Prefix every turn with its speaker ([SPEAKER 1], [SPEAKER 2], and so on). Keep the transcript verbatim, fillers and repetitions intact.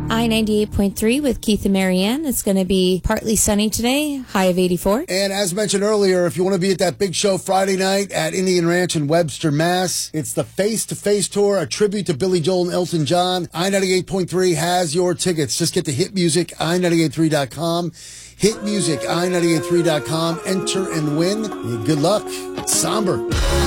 [SPEAKER 1] I ninety-eight point three with Keith and Marianne. It's going to be partly sunny today, high of eighty-four.
[SPEAKER 2] And as mentioned earlier, if you want to be at that big show Friday night at Indian Ranch in Webster, Mass, it's the Face to Face Tour, a tribute to Billy Joel and Elton John. I ninety-eight point three has your tickets. Just get to hit music i ninety-eight three dot com. hit music i ninety-eight three dot com. Enter and win. Good luck. It's somber.